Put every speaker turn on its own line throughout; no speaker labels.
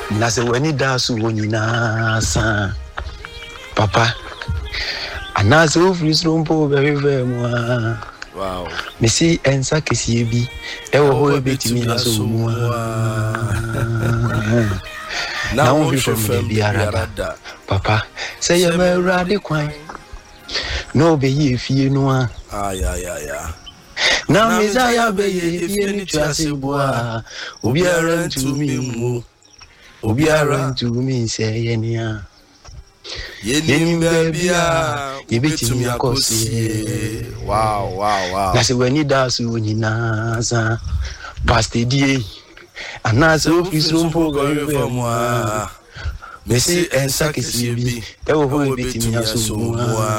na se wani da so wonyina sa papa anaze ofris rompo very very mo
wow
mesi ensa kesi bi ewo ho betimi aso mu na wo bi from bi arada papa say ye me rade kwan no be ye fie no a na mezaya be ye fie ni twase boa obiara ntumi mu obiara ntumi say ye nia yenim bia yebetimi akosie wow na se wani da so nyina sa pastor die anaze office room program mesi ensa kesi bi ewo ho betimi aso mu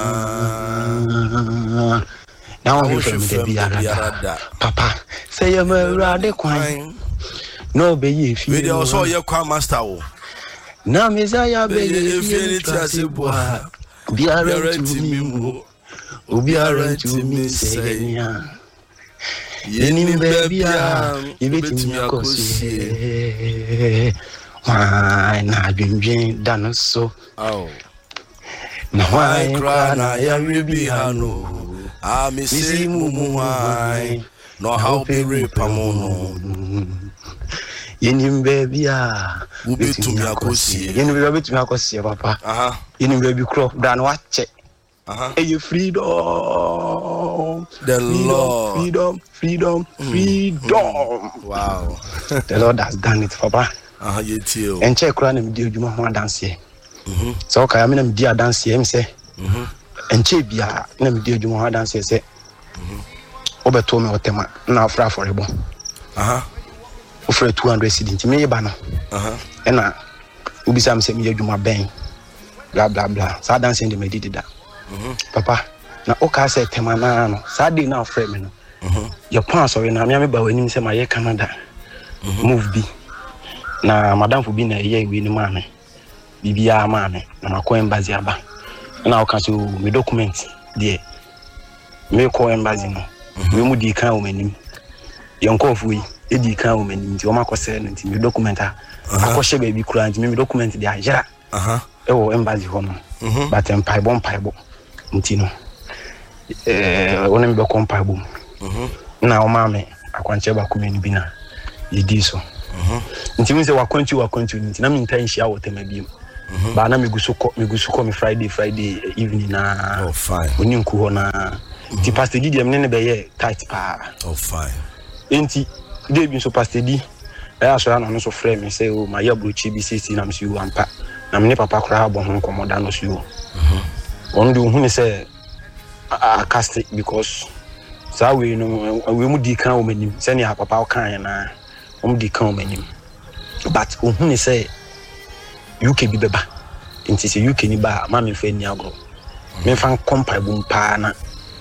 na wo from the biarada papa say ye me rade kwan no be ye fi
we dey also ye kwa master wo
na mezaya be ye fi trase boa biara ntumi mu obiara ntumi senya yenim bia yebetimi akosie why na dwendwen dan so na why cry na ya rebi hano
misi mumu why no how be repamono
yenim bia
betimi akosie
yenim bia betimi akosie papa yenim bia bi kro dan wache you freedom
the Lord
freedom
wow
the Lord has done it papa
you too
and check kura na mdi adwuma ho dance here so okay am na mdi dance here say and check bia na mdi adwuma ho dance here say obeto me otema na afra afọrebo ofra 200 cedi me ba no na ubisa me say me adwuma ben bla bla bla sa dance in the medidida papa na oka say tema na no sa dey na afra me no your plan sorry na me ba wani say ma ye Canada move bi na madam fu bi na ye we ni ma me bibia ma me na makọ embassy aba na oka so me document there me call embassy no me mu di kan o manim yonko fu yi e di kan o manim ti o makọ say no ti me document a akọ be bi kura nti me document dey ajira e wo embassy ho no but empaibo nti no wona me be compaibo na o ma me akwanche ba kumeni bi na yedi so nti mi se wakwanchi nti na mi ntan hia wotema biem ba na migusu ko mi Friday evening na
oh fine
oni nku ho na nti pastor di dem ne be ye tight pa
oh fine
nti dey bi so pastor di aso na no so frame me say o ma ya brochi bi sisi na msi ampa na me papa kra bo ho komoda no so yo on do hu ne say cast because sa we no we mu di kan o manim se ne papa o kan na di kan o manim but hu ne say UK bi beba nti se UK ni ba ma me fa ni agro me fa compare bum pa na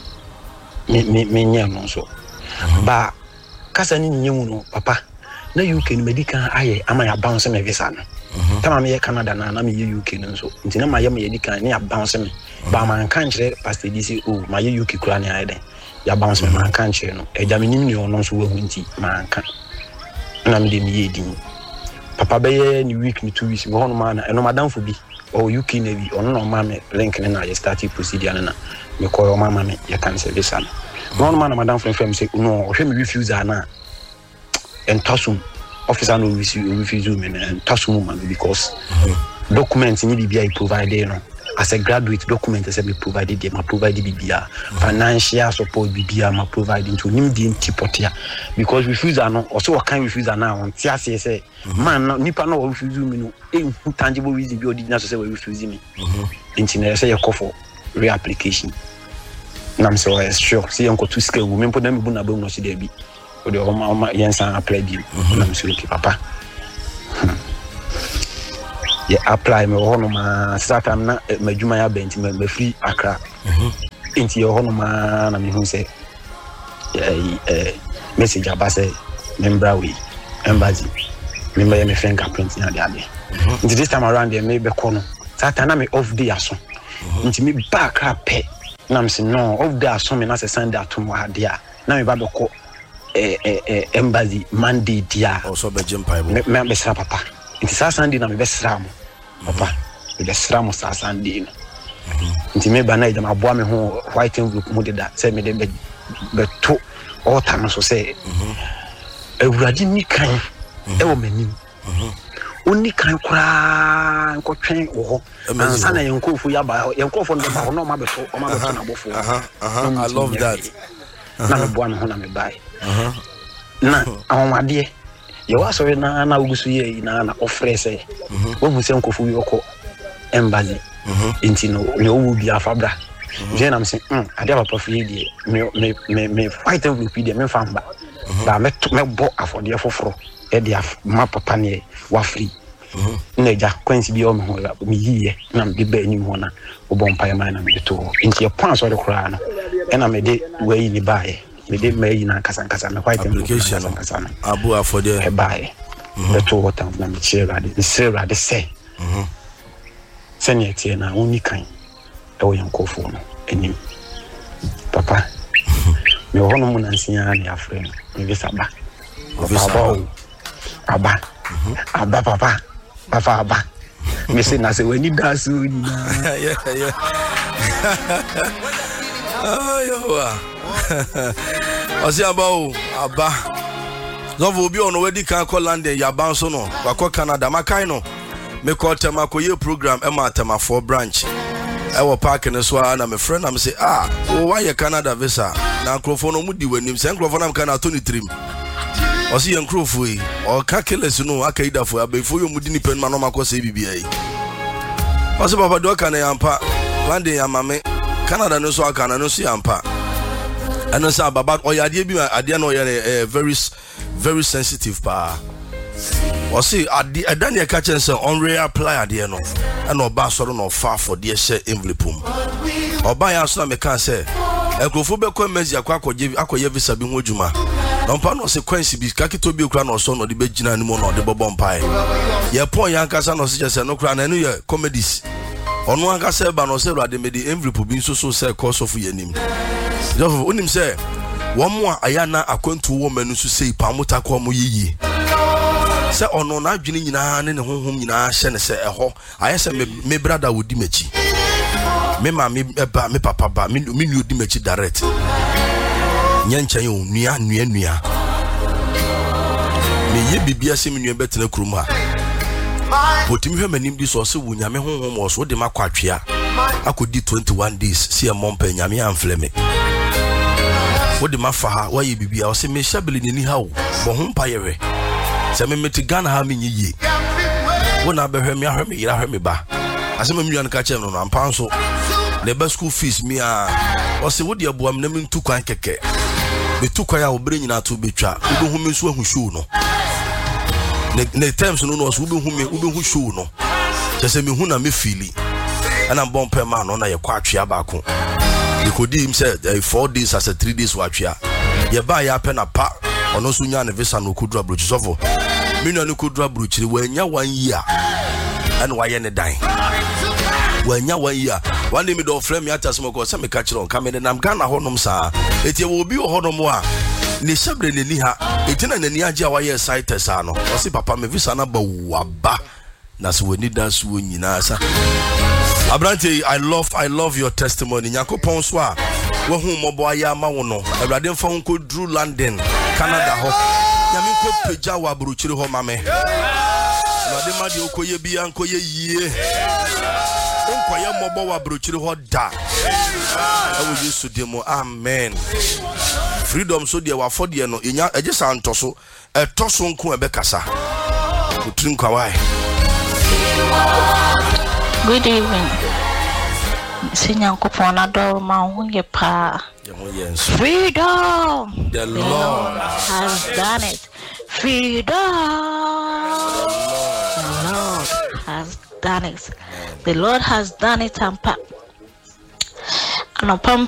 me nya no so ba kasa ni nyemu no papa na UK ni medical aye ama ya bounce me visa no tama me ye Canada na me ye UK no so nti na ma ye me medical ni ya bounce me ba man kan kire pastor di say oh ma ye UK kura ni aye den ya bounce me man kan kire no eja me nim ni ono so wahu nti man kan na me de me ye din papa be ni week ni 2 weeks me hono ma na eno madam fo bi o UK Navy ono no ma me link na ya start procedure na me call mama me ya cancel visa no hono ma na madam fo say no o hwe me refuse na entasum officer no refuse me na entasum man because documents ni bibia I provided no as a graduate document as me provided them, I provided bibia financial support bibia ma providing to nim di ntipotia because refusal no also what kind refusal now on tia say man nipa no refuse me no tangible reason bi odi na so say we refuse me engineer say call for reapplication na me say sure say enko to scale we me podam bu na ba no si there bi o de o ma yensan apply bi na me say okay papa yeah apply me hono ma start am na madwuma ya bent me free Accra enti hono ma na me hu say message abase membra we embassy member me fingerprint na de ade enti this time around there me be kono start na me off day aso enti me back up na me say no off day aso me na say Sunday atom wa dia na me ba be ko embassy Monday dia
also be jump paibo
me be sra papa nti saa Sunday na me besra mo papa me besra mo saa Sunday no nti me ba na ida maboa me ho white envelope mo de da say me de beto all time so say Ewurade ni kan e wo manim oni kan kura nkotwen wo ho ansa na yenkofu ya ba yenkofu ndo ba ho no ma beto o ma beto na bofo
I love that
na me boa me ho na me bai na awamade ye wa so na ugusu ye na ofre say wo hu se nkofu wi oko embassy inti no le owu bi afabra je na me say ade papa fie die me fight envelope die me famba ba me bo afode foforo e dia ma papa ne wa free na ja kwansi bi o me ho mi yiye na me be anim ho na obo mpae man na me to inti e pon so de kura no e na me de we ni bae me de me na kasa na white
application
kasa
abu afode
e bae the two water na me chira de say senya tie na oni kan e wo yankofo no anim papa me ho no mu na nsia na afre no me bisa ba aba papa aba me say na say when you dance ni na
yeah ayo osi aba zovo obi ono wedi kan ko London ya banso no kwa Canada makai no me call tema ko ye program e ma tema for branch e wo park ne so na me friend am say why ye Canada visa na microphone no mudi wanim say microphone am kan atoni trim osi ye microphone yi o ka keles no akaida fo abefo yo mudi ni pen ma no makosa bibia yi osi papa do kan ya ampa London ya mame Canada no so akana no so ya ampa and say baba oyade bi ade na oyere very sensitive pa o see ade Daniel ka chen say on reapply ade no and oba so no fa for de share envelope oba ya so na me kan say ekrofo be ko emezi akoye visa bi ho djuma nompa no sequence bi kakito bi okra no so no de be gina ni mo no de bobo mpai ye pon ya nkasa no se say no kra na no ye comedies onu ankasa ba no se Ewurade me de envelope bi so say course of yenim Jofo onim say wo mo ayana akwantu wo manu so sei pa mota ko mo yiyi se ono na adwene nyina ne honhom nyina hye ne se eho ayese me brother wodi machi me ma me ba me papa ba me nu odi machi direct nyanchan yo nua me ye bibia se me nua betena kurum ha otimi hwe manim di so se wo nyame honhom wo so de makwatwea akodi 21 days se e mompa nyame amfleme wodi mafa wa ye bibia o se me shabele ni ha wo bo ho mpa yewe se me meti Ghana ha me nyiye wona behwe me ahwe me yira hwe me ba ase me nua nka che no na mpa nso le ba school fees me o se wodi abuam na me ntu kwan keke be tu kwan ya obre nyina to betwa wo hu me so ahu show no ne times no no so wo hu show no se me hu na me feeli ana bompa ma no na ye kwa atwea ba ko ikodi him said 4 days as a 3 days watwea ye ba ya pe na pa ono so nya ne visa no kudura brochi sofo minu no kudura brochi wanya 1 year and waye ne dan wanya 1 year one day me do frame ya tasmo ko se me ka kire on kamene nam Ghana honom saa etie wo obi honom a ne shabre ne ni ha etina nani age a waye site saa no o se papa me visa na ba waba na so wani da so nyina sa Abrante, I love your testimony. Nyakopon so a wo hu mobo aya ma wo no. Ewurade mfa ho ko dru London, Canada ho. Nyame ko peja wa buruchiri ho mame. Ewurade ma de okoye bia nkoye yie. Onkoye mobo wa buruchiri ho da. Ewo Yesu de mo amen. Freedom so de wa fodie no enya eje santoso. Etoso nko ebe kasa. Otrin kwawai.
Good evening. Sinyankopon adoro ma hunye pa. Freedom.
The Lord
has done it. Freedom. The Lord has done it. The Lord has done it. And